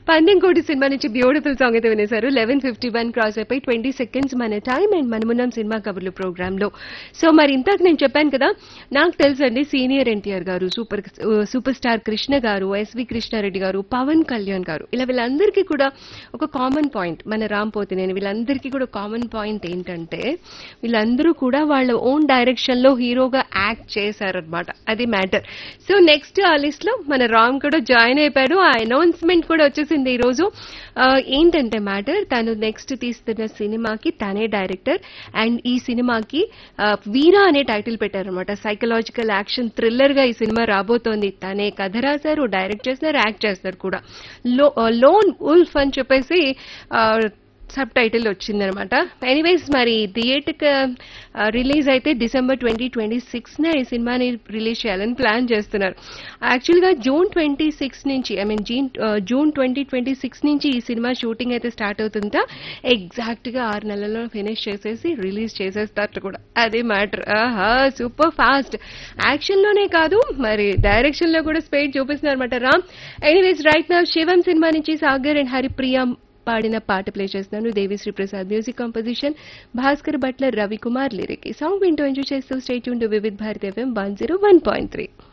పందెంకోటి cinema నుంచి beautiful song అయితే వినేశారు. 11:51 cross అయిపోయి 20 సెకండ్స్ మన టైం అండ్ మనమున్నాం సినిమా కబుర్లు ప్రోగ్రామ్ లో. సో మరి ఇంతకు నేను చెప్పాను కదా, నాకు తెలుసండి సీనియర్ ఎన్టీఆర్ గారు, సూపర్ స్టార్ కృష్ణ గారు, ఎస్వి కృష్ణారెడ్డి గారు, పవన్ కళ్యాణ్ గారు, ఇలా వీళ్ళందరికీ కూడా ఒక కామన్ పాయింట్, మన రామ్ పోతినేని వీళ్ళందరికీ కూడా కామన్ పాయింట్ ఏంటంటే వీళ్ళందరూ కూడా వాళ్ళ ఓన్ డైరెక్షన్ లో హీరోగా యాక్ట్ చేశారనమాట. అది మ్యాటర్. సో నెక్స్ట్ ఆ లిస్ట్ లో మన రామ్ కూడా జాయిన్ అయిపోయాడు. ఆ అనౌన్స్మెంట్ కూడా వచ్చేసింది ఈ రోజు. ఏంటంటే మ్యాటర్, తను నెక్స్ట్ తీస్తున్న సినిమాకి తనే డైరెక్టర్ అండ్ ఈ సినిమాకి వీరా అనే టైటిల్ పెట్టారనమాట. సైకలాజికల్ యాక్షన్ థ్రిల్లర్ గా ఈ సినిమా రాబోతోంది. తనే కథ రాశారు, డైరెక్ట్ చేస్తున్నారు, యాక్ట్ చేస్తున్నారు కూడా. లోన్ ఉల్ఫ్ అని చెప్పేసి సబ్ టైటిల్ వచ్చిందనమాట. ఎనీవేస్ మరి థియేటర్ రిలీజ్ అయితే December 2026 ఈ సినిమాని రిలీజ్ చేయాలని ప్లాన్ చేస్తున్నారు. యాక్చువల్గా June 26 నుంచి జూన్ 2026 నుంచి ఈ సినిమా షూటింగ్ అయితే స్టార్ట్ అవుతుందా, ఎగ్జాక్ట్ గా 6 నెలల్లో ఫినిష్ చేసేసి రిలీజ్ చేసేస్తారు కూడా. అదే మ్యాటర్. ఆహా, సూపర్ ఫాస్ట్. యాక్షన్ లోనే కాదు మరి డైరెక్షన్ లో కూడా స్పీడ్ చూపిస్తున్నారు అనమాట రామ్. ఎనీవేస్ రైట్ నౌ శివం సినిమా నుంచి సాగర్ అండ్ హరిప్రియ పాడిన పాట ప్లే చేస్తున్నాను. Devi Sri Prasad music composition, Bhaskar Buttler, Ravikumar lyric. ఈ సాంగ్ వింటూ ఎంజాయ్ చేస్తూ stay tuned to Vividh Bharati FM 101.3.